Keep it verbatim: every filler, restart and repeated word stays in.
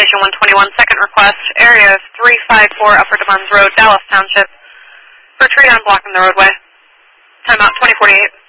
Station one twenty-one, second request, area three five four Upper Demons Road, Dallas Township, for tree down blocking the roadway. Timeout twenty forty-eight.